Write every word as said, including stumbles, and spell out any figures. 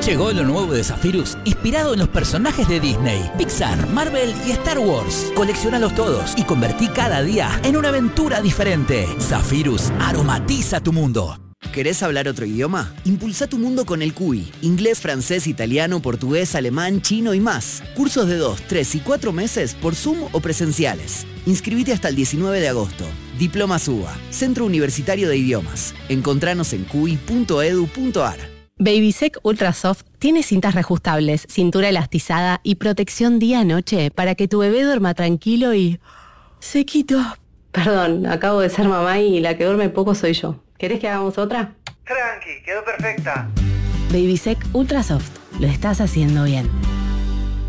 Llegó lo nuevo de Zephyrus, inspirado en los personajes de Disney, Pixar, Marvel y Star Wars. Coleccionalos todos y convertí cada día en una aventura diferente. Zephyrus aromatiza tu mundo. ¿Querés hablar otro idioma? Impulsa tu mundo con el C U I. Inglés, francés, italiano, portugués, alemán, chino y más. Cursos de dos, tres y cuatro meses por Zoom o presenciales. Inscribite hasta el diecinueve de agosto. Diplomas U B A, Centro Universitario de Idiomas. Encontranos en cui punto edu punto ar. Babysec Ultra Soft tiene cintas reajustables, cintura elastizada y protección día-noche para que tu bebé duerma tranquilo y... sequito. Perdón, acabo de ser mamá y la que duerme poco soy yo. ¿Querés que hagamos otra? Tranqui, quedó perfecta. Babysec Ultra Soft. Lo estás haciendo bien.